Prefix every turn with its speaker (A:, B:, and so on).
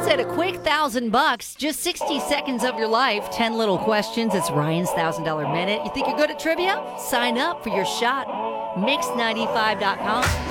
A: said a quick $1,000, just 60 seconds of your life, 10 little questions. It's Ryan's $1,000 minute. You think you're good at trivia? Sign up for your shot. Mix95.com.